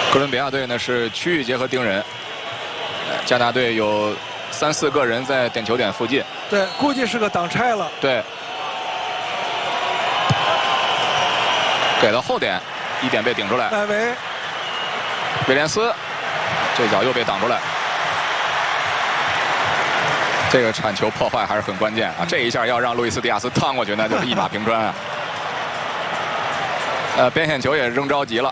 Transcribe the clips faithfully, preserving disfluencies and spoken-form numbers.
哥伦比亚队呢是区域结合盯人，加拿大队有三四个人在点球点附近。 对，估计是个挡拆了。 对，给了后点，一点被顶出来。 戴维， 威廉斯，这脚又被挡出来。这个铲球破坏还是很关键啊！这一下要让路易斯·迪亚斯趟过去，那就是一马平川啊。呃，边线球也扔着急了。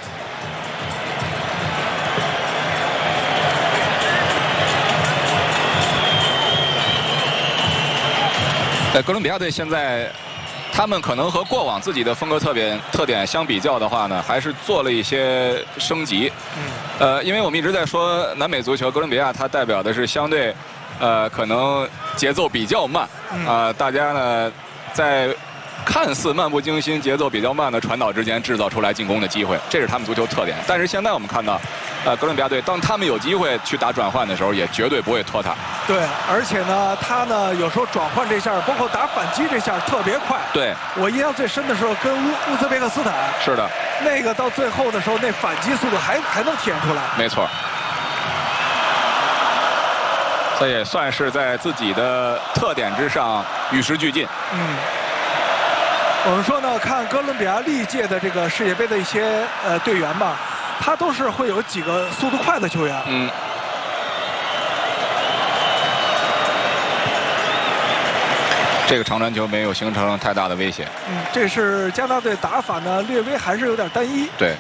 呃，哥伦比亚队现在，他们可能和过往自己的风格特点特点相比较的话呢，还是做了一些升级。嗯。呃，因为我们一直在说南美足球，哥伦比亚它代表的是相对，呃，可能节奏比较慢。嗯。啊、呃，大家呢，在看似漫不经心、节奏比较慢的传导之间制造出来进攻的机会，这是他们足球特点。但是现在我们看到，呃，哥伦比亚队当他们有机会去打转换的时候，也绝对不会拖沓。 对，而且呢，他呢有时候转换这下，包括打反击这下特别快。 对， 我印象最深的时候跟乌乌兹别克斯坦。 是的。 那个到最后的时候，那反击速度还还能体现出来。 没错。这也算是在自己的特点之上与时俱进。 嗯。我们说呢，看哥伦比亚历届的这个世界杯的一些呃队员吧，他都是会有几个速度快的球员。 嗯。这个长传球没有形成太大的威胁。 嗯，这是加拿大队打法呢，略微还是有点单一。 对。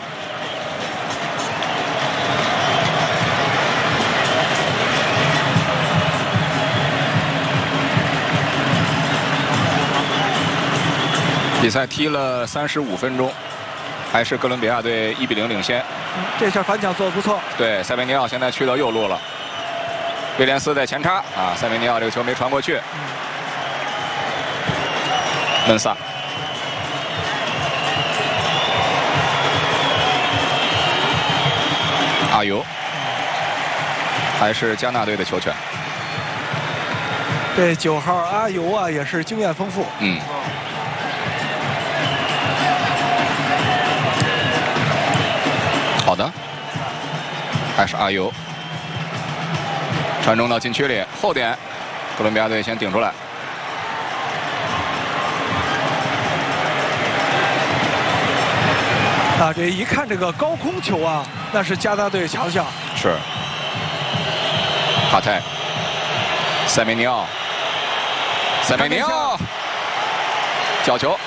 比赛踢了三十五分钟，还是哥伦比亚队一比零领先。 嗯，这下反抢做得不错。 对，塞维尼奥现在去到右路了。威廉斯在前插啊，塞维尼奥这个球没传过去。嗯、门萨，阿尤，还是加纳队的球权。 对，九号阿尤啊，也是经验丰富。 嗯。好的，还是阿尤传中到禁区里，后点，哥伦比亚队先顶出来。 啊，这一看这个高空球啊，那是加拿大队强项。 是。哈泰，塞梅尼奥，塞梅尼奥，角球。